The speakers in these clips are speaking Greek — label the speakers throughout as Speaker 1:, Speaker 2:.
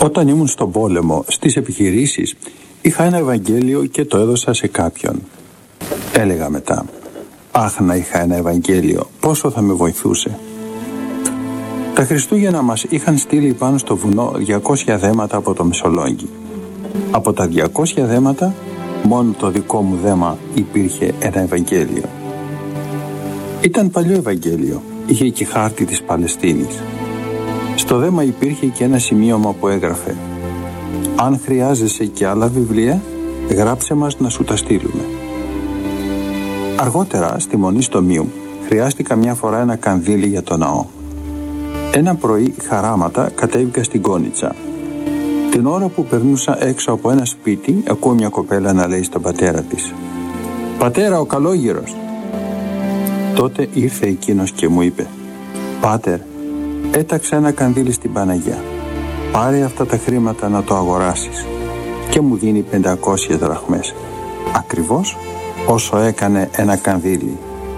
Speaker 1: Όταν ήμουν στον πόλεμο, στις επιχειρήσεις, είχα ένα Ευαγγέλιο και το έδωσα σε κάποιον. Έλεγα μετά, αχ, να είχα ένα Ευαγγέλιο, πόσο θα με βοηθούσε. Τα Χριστούγεννα μας είχαν στείλει πάνω στο βουνό 200 δέματα από το Μεσολόγγι. Από τα 200 δέματα, μόνο το δικό μου δέμα υπήρχε ένα Ευαγγέλιο. Ήταν παλιό Ευαγγέλιο, είχε και χάρτη της Παλαιστίνης. Στο δέμα υπήρχε και ένα σημείωμα που έγραφε, αν χρειάζεσαι και άλλα βιβλία, γράψε μας να σου τα στείλουμε. Αργότερα, στη Μονή Στομίου, χρειάστηκα μια φορά ένα κανδύλι για το ναό. Ένα πρωί, χαράματα, κατέβηκα στην Κόνιτσα. Την ώρα που περνούσα έξω από ένα σπίτι, ακούω μια κοπέλα να λέει στον πατέρα της, «Πατέρα, ο Καλόγυρος». Τότε ήρθε εκείνος και μου είπε, «Πάτερ, έταξε ένα κανδύλι στην Παναγιά. Πάρε αυτά τα χρήματα να το αγοράσεις». Και μου δίνει 500 δραχμές. Ακριβώς όσο έκανε ένα κανδύλι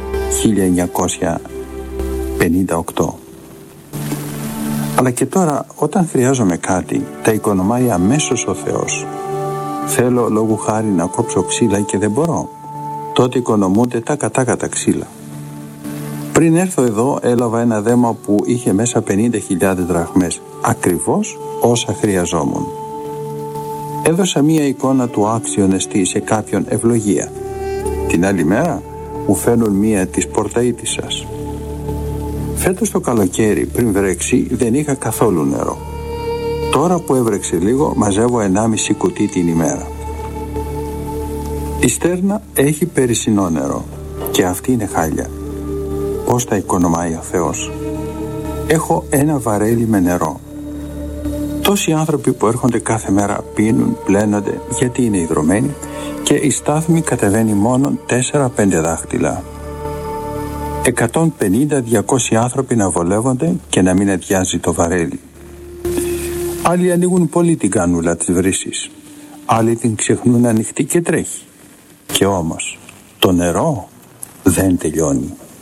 Speaker 1: 1958. Αλλά και τώρα, όταν χρειάζομαι κάτι, τα οικονομάει αμέσως ο Θεός. Θέλω λόγου χάρη να κόψω ξύλα και δεν μπορώ. Τότε οικονομούνται τα κατάκατα ξύλα. Πριν έρθω εδώ, έλαβα ένα δέμα που είχε μέσα 50.000 δραχμές, ακριβώς όσα χρειαζόμουν. Έδωσα μία εικόνα του άξιον εστί σε κάποιον ευλογία. Την άλλη μέρα μου φέρνουν μία της πορταΐτισσας. Φέτος το καλοκαίρι, πριν βρέξει, δεν είχα καθόλου νερό. Τώρα που έβρεξε λίγο, μαζεύω 1,5 κουτί την ημέρα. Η στέρνα έχει περισσινό νερό και αυτή είναι χάλια. Πώς τα οικονομάει ο Θεός. Έχω ένα βαρέλι με νερό. Τόσοι άνθρωποι που έρχονται κάθε μέρα πίνουν, πλένονται γιατί είναι ιδρωμένοι και η στάθμη κατεβαίνει μόνο 4-5 δάχτυλα. 150-200 άνθρωποι να βολεύονται και να μην αδειάζει το βαρέλι. Άλλοι ανοίγουν πολύ την κανούλα της βρύσης. Άλλοι την ξεχνούν ανοιχτή και τρέχει. Και όμως το νερό δεν τελειώνει.